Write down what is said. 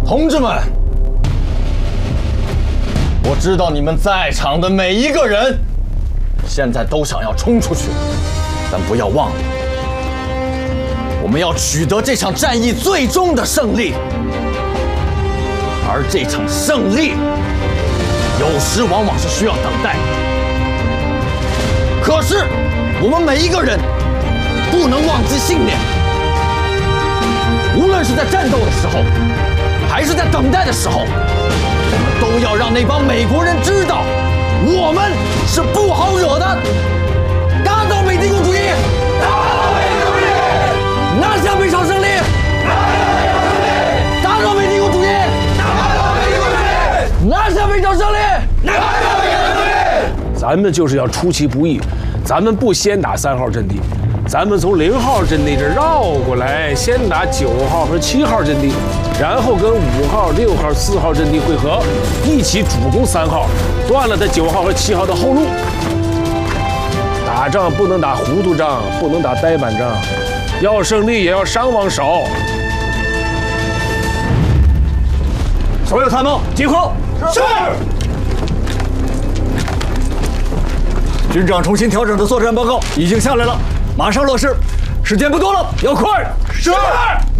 同志们，我知道你们在场的每一个人，现在都想要冲出去，但不要忘了，我们要取得这场战役最终的胜利。而这场胜利，有时往往是需要等待。可是，我们每一个人不能忘记信念。无论是在战斗的时候，还是在等待的时候，我们都要让那帮美国人知道，我们是不好惹的。打倒美帝国主义！打倒美帝国主义！拿下北朝胜利！拿下美帝国主义！打倒美帝国主义！拿下北朝胜利！拿下美帝国主义！ 咱们就是要出其不意，咱们不先打3号阵地。咱们从0号阵地这绕过来，先打9号和7号阵地，然后跟5号、6号、4号阵地会合，一起主攻3号，断了他9号和7号的后路。打仗不能打糊涂仗，不能打呆板仗，要胜利也要伤亡少。 所有参谋集合。是。军长重新调整的作战报告已经下来了。马上落实，时间不多了，要快！是。